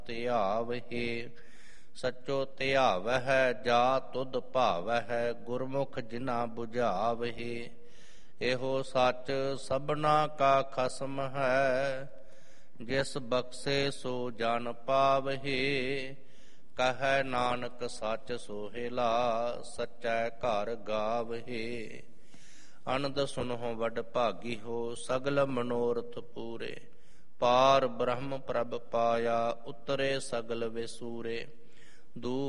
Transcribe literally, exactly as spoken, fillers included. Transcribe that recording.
ਧਿਆਵਹਿ। ਸਚੋ ਧਿਆਵਹਿ ਜਾ ਤੁਧ ਭਾਵਹਿ, ਗੁਰਮੁਖ ਜਿਨਾ ਬੁਝਾਵਹਿ। ਇਹੋ ਸੱਚ ਸਭਨਾ ਕਾ ਖਸਮ ਹੈ, ਜਿਸ ਬਖਸ਼ੇ ਸੋ ਜਨ ਪਾਵਹਿ। ਕਹੈ ਨਾਨਕ ਸੱਚ ਸੋਹਿਲਾ, ਸਚੈ ਘਰ ਗਾਵਹਿ। ਅਨੰਦ ਸੁਨਹੁ ਵਡ ਭਾਗੀ ਹੋ, ਸਗਲ ਮਨੋਰਥ ਪੂਰੇ। ਪਾਰ ਬ੍ਰਹਮ ਪ੍ਰਭ ਪਾਇਆ, ਉਤਰੇ ਸਗਲ ਵਿਸੂਰੇ। ਦੂ